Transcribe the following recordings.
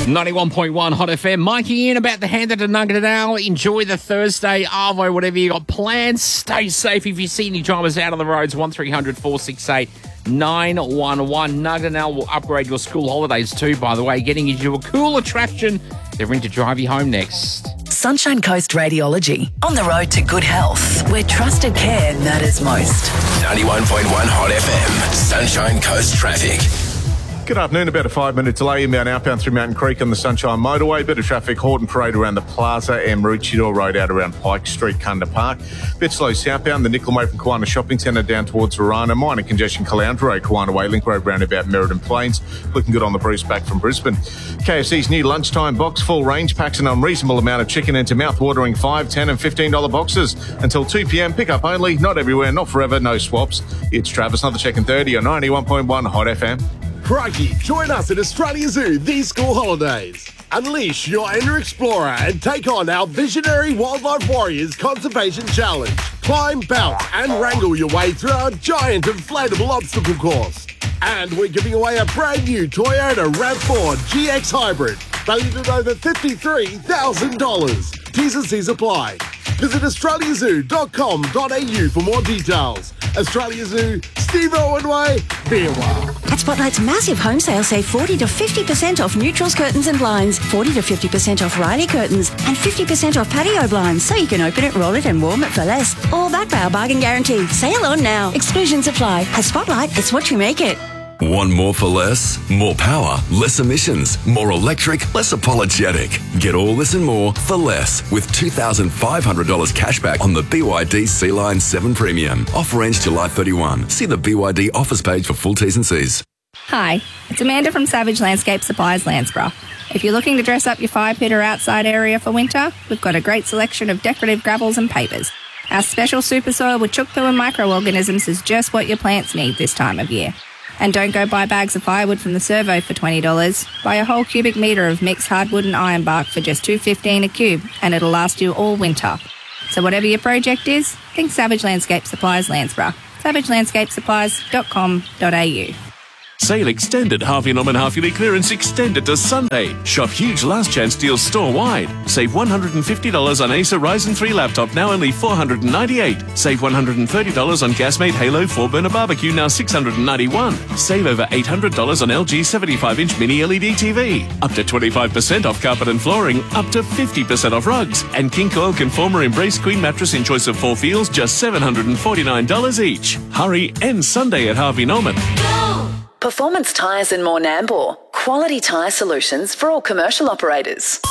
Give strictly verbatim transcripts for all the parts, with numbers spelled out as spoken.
ninety-one point one Hot F M. Mikey in about the hand at the nugget now. Enjoy the Thursday, Arvo, whatever you got planned. Stay safe. If you see any drivers out on the roads, one three hundred four six eight nine one one. Nugget now will upgrade your school holidays too, by the way, getting you to a cool attraction. They're in to drive you home next. Sunshine Coast Radiology. On the road to good health, where trusted care matters most. ninety-one point one Hot F M. Sunshine Coast traffic. Good afternoon. About a five-minute delay inbound outbound through Mountain Creek on the Sunshine Motorway. Bit of traffic, Horton Parade around the Plaza and Maroochydore Road out around Pike Street, Cunda Park. Bit slow southbound, the Nickel Way from Kiwana Shopping Centre down towards Verana. Minor congestion, Caloundra Road, Kiwana Way, Link Road roundabout Meriden Plains. Looking good on the Bruce back from Brisbane. K F C's new lunchtime box, full range packs, an unreasonable amount of chicken into mouth-watering five, ten and fifteen dollar boxes. Until two p.m, pick up only, not everywhere, not forever, no swaps. It's Travis, another check in thirty on ninety-one point one Hot F M. Crikey, join us at Australia Zoo these school holidays. Unleash your inner explorer and take on our Visionary Wildlife Warriors Conservation Challenge. Climb, bounce and wrangle your way through our giant inflatable obstacle course. And we're giving away a brand new Toyota RAV four G X Hybrid, valued at over fifty-three thousand dollars. T's and C's apply. Visit australia zoo dot com dot a u for more details. Australia Zoo, Steve Owen Way, be a while. At Spotlight's massive home sale, save forty to fifty percent off Neutrals curtains and blinds, forty to fifty percent off Riley curtains, and fifty percent off patio blinds, so you can open it, roll it and warm it for less. All backed by our bargain guarantee. Sale on now. Exclusions apply. At Spotlight, it's what you make it. Want more for less? More power, less emissions, more electric, less apologetic. Get all this and more for less with two thousand five hundred dollars cash back on the B Y D Sea-Line seven Premium. Offer ends July thirty-first. See the B Y D offers page for full T's and C's. Hi, it's Amanda from Savage Landscape Supplies, Landsborough. If you're looking to dress up your fire pit or outside area for winter, we've got a great selection of decorative gravels and pavers. Our special super soil with chook poo and microorganisms is just what your plants need this time of year. And don't go buy bags of firewood from the servo for twenty dollars. Buy a whole cubic metre of mixed hardwood and ironbark for just two dollars fifteen a cube, and it'll last you all winter. So whatever your project is, think Savage Landscape Supplies, Landsborough. savage landscape supplies dot com dot a u. Sale extended. Harvey Norman half yearly clearance extended to Sunday. Shop huge last chance deals store wide. Save one hundred fifty dollars on Acer Ryzen three laptop, now only four hundred ninety-eight dollars. Save one hundred thirty dollars on Gasmate Halo four burner barbecue, now six hundred ninety-one dollars. Save over eight hundred dollars on L G seventy-five inch mini L E D T V. Up to twenty-five percent off carpet and flooring. Up to fifty percent off rugs. And King Coil Conformer Embrace Queen mattress in choice of four feels, just seven hundred forty-nine dollars each. Hurry, end Sunday at Harvey Norman. Performance Tyres and More Nambour. Quality tyre solutions for all commercial operators.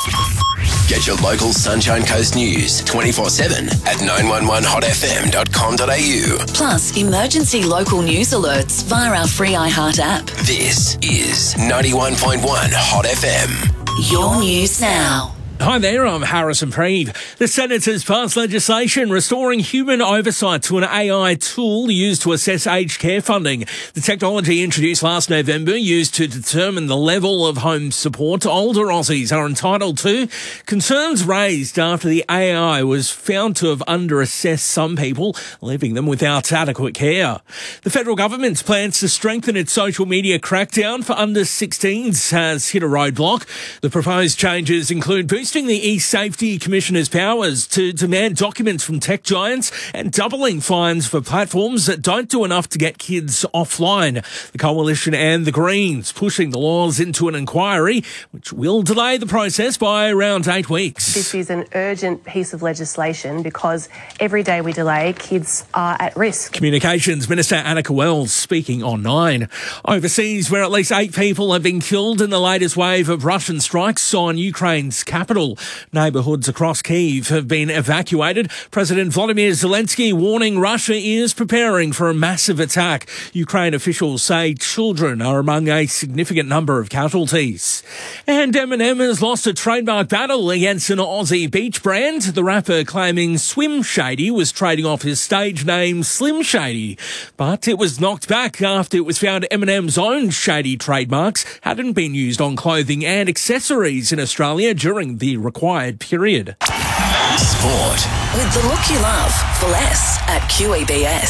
Get your local Sunshine Coast news twenty-four seven at nine one one hot f m dot com dot a u. Plus, emergency local news alerts via our free iHeart app. This is ninety-one point one Hot F M. Your news now. Hi there, I'm Harrison Preeve. The Senate has passed legislation restoring human oversight to an A I tool used to assess aged care funding. The technology introduced last November used to determine the level of home support older Aussies are entitled to. Concerns raised after the A I was found to have under-assessed some people, leaving them without adequate care. The federal government's plans to strengthen its social media crackdown for under sixteens has hit a roadblock. The proposed changes include boosting the e-Safety Commissioner's powers to demand documents from tech giants and doubling fines for platforms that don't do enough to get kids offline. The Coalition and the Greens pushing the laws into an inquiry, which will delay the process by around eight weeks. This is an urgent piece of legislation because every day we delay, kids are at risk. Communications Minister Annika Wells speaking on Nine. Overseas, where at least eight people have been killed in the latest wave of Russian strikes on Ukraine's capital. Neighbourhoods across Kyiv have been evacuated. President Volodymyr Zelensky warning Russia is preparing for a massive attack. Ukraine officials say children are among a significant number of casualties. And Eminem has lost a trademark battle against an Aussie beach brand. The rapper claiming Swim Shady was trading off his stage name Slim Shady. But it was knocked back after it was found Eminem's own shady trademarks hadn't been used on clothing and accessories in Australia during the required period. Sport. With the look you love for less at Q E B S.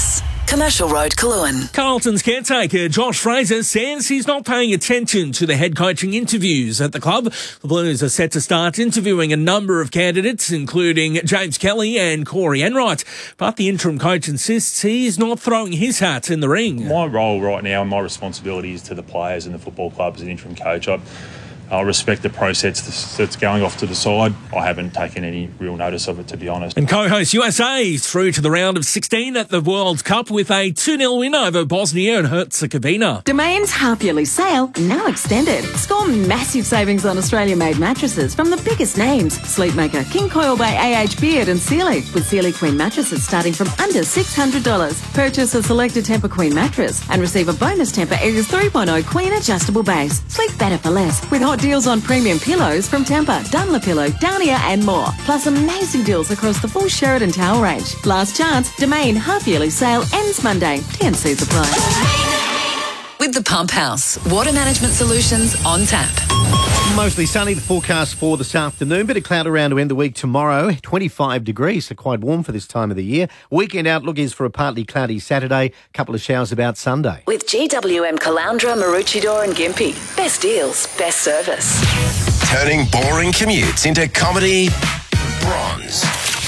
Commercial Road, Coolangatta. Carlton's caretaker, Josh Fraser, says he's not paying attention to the head coaching interviews at the club. The Blues are set to start interviewing a number of candidates, including James Kelly and Corey Enright. But the interim coach insists he's not throwing his hat in the ring. My role right now and my responsibility is to the players and the football club as an interim coach. I, I respect the process that's going off to the side. I haven't taken any real notice of it, to be honest. And co-host U S A through to the round of sixteen at the World Cup with a two nil win over Bosnia and Herzegovina. Domain's half-yearly sale now extended. Score massive savings on Australia-made mattresses from the biggest names. Sleepmaker, King Coil by A H Beard and Sealy, with Sealy Queen mattresses starting from under six hundred dollars. Purchase a selected Tempur Queen mattress and receive a bonus Tempur Airs three point oh Queen adjustable base. Sleep better for less with hot deals on premium pillows from Tempur, Dunlopillow, Downia and more. Plus amazing deals across the full Sheridan towel range. Last chance, Domain half-yearly sale ends Monday. T N Cs apply. With the Pump House, water management solutions on tap. Mostly sunny, the forecast for this afternoon. Bit of cloud around to end the week tomorrow. twenty-five degrees, so quite warm for this time of the year. Weekend outlook is for a partly cloudy Saturday. Couple of showers about Sunday. With G W M Caloundra, Maroochydore and Gympie. Best deals, best service. Turning boring commutes into comedy bronze.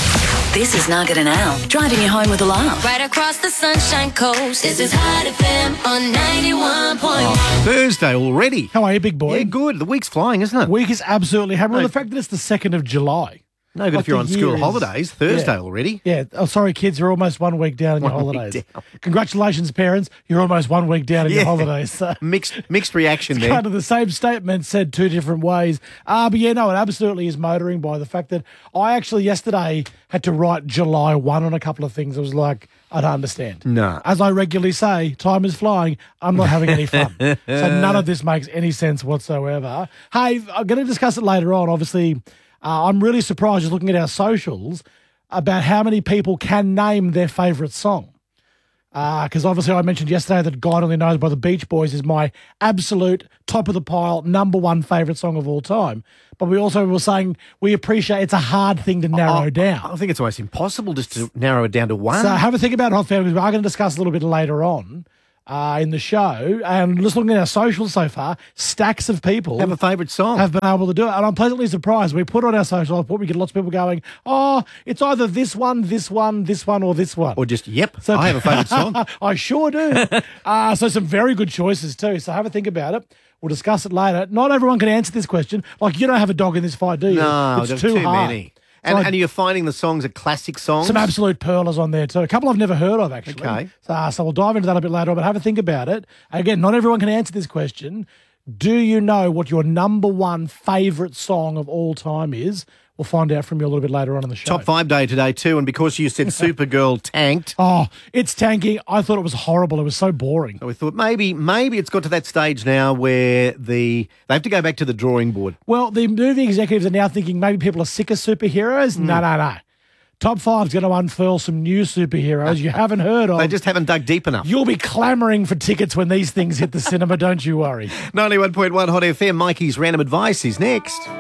This is Nugget and Al, driving you home with a laugh. Right across the Sunshine Coast. This is Hot F M on ninety-one point one. Thursday already. How are you, big boy? Yeah, good. The week's flying, isn't it? Week is absolutely hammering. No. The fact that it's the second of July. No, but Like if you're the on school year is- holidays, Thursday Yeah. already. Yeah. Oh, sorry, kids. You're almost one week down in your One week holidays. down. Congratulations, parents. You're almost one week down in Yeah. your holidays. So Mixed mixed reaction it's there. kind of the same statement said two different ways. Uh, but yeah, no, it absolutely is motoring by the fact that I actually yesterday had to write July first on a couple of things. I was like, I don't understand. No. As I regularly say, time is flying. I'm not having any fun. So none of this makes any sense whatsoever. Hey, I'm going to discuss it later on. Obviously, uh, I'm really surprised just looking at our socials about how many people can name their favourite song. Because uh, obviously I mentioned yesterday that God Only Knows by the Beach Boys is my absolute top of the pile, number one favourite song of all time. But we also were saying we appreciate it's a hard thing to narrow I, down. I think it's almost impossible just to narrow it down to one. So have a think about Hot Family. We are going to discuss a little bit later on uh, in the show. And just looking at our socials so far, stacks of people Have a favourite song. have been able to do it. And I'm pleasantly surprised. We put on our social report, we get lots of people going, oh, it's either this one, this one, this one, or this one. Or just, yep, I have a favourite song. I sure do. uh, so some very good choices too. So have a think about it. We'll discuss it later. Not everyone can answer this question. Like, you don't have a dog in this fight, do you? No, it's there's too, too hard. many. And, So I- and you're finding the songs are classic songs? some absolute pearlers on there too. A couple I've never heard of, actually. Okay. So, uh, so we'll dive into that a bit later on, but have a think about it. Again, not everyone can answer this question. Do you know what your number one favourite song of all time is? We'll find out from you a little bit later on in the show. Top five day today too, and because you said Supergirl tanked, Oh, it's tanking. I thought it was horrible. It was so boring. so we thought maybe maybe it's got to that stage now where the they have to go back to the drawing board. Well, the movie executives are now thinking maybe people are sick of superheroes. Hmm. No, no, no. Top five's going to unfurl some new superheroes you haven't heard of. They just haven't dug deep enough. You'll be clamouring for tickets when these things hit the cinema, don't you worry. ninety-one point one Hot F M, Mikey's Random Advice is next.